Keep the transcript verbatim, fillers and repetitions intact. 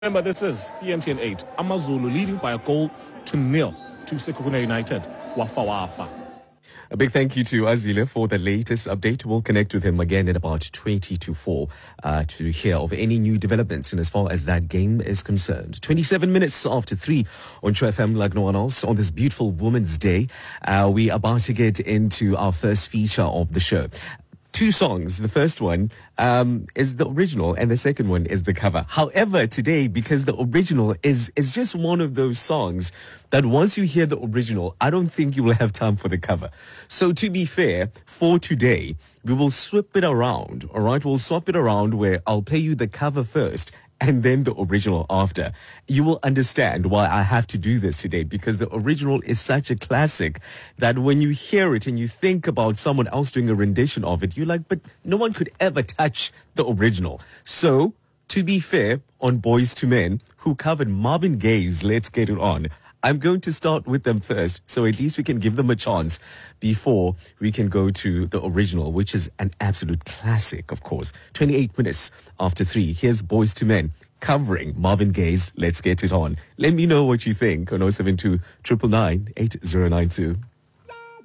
Remember, this is P M T N eight. Amazulu leading by a goal to nil to Sekhukhune United. Wafa Wafa. A big thank you to Azile for the latest update. We'll connect with him again at about twenty to four uh, to hear of any new developments in as far as that game is concerned. twenty-seven minutes after three on True F M, like no one else, on this beautiful Women's Day. Uh, we are about to get into our first feature of the show. Two songs. The first one um, is the original and the second one is the cover. However, today, because the original is, is just one of those songs that once you hear the original, I don't think you will have time for the cover. So to be fair, for today, we will swap it around. All right, we'll swap it around where I'll play you the cover first and then the original after. You will understand why I have to do this today, because the original is such a classic that when you hear it and you think about someone else doing a rendition of it, you're like, but no one could ever touch the original. So, to be fair, on Boys to Men, who covered Marvin Gaye's Let's Get It On, I'm going to start with them first, so at least we can give them a chance before we can go to the original, which is an absolute classic, of course. twenty-eight minutes after three, here's Boys to Men covering Marvin Gaye's Let's Get It On. Let me know what you think on oh seven two, nine nine nine, eight zero nine two.